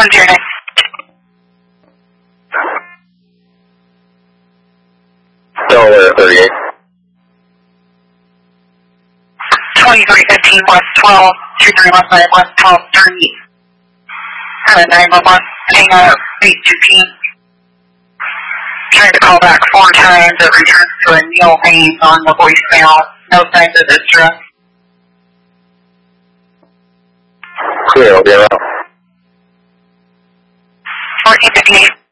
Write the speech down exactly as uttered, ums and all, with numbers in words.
one zero nine. Delaware thirty-eight. twenty-three fifteen West twelve, two three one five West twelve, three. Uh, nine one one, hang up, eight two P. Tried to call back four times, it returns to a Neil Haynes on the voicemail. No signs of distress. Clear, I'll be around. fourteen fifty-eight.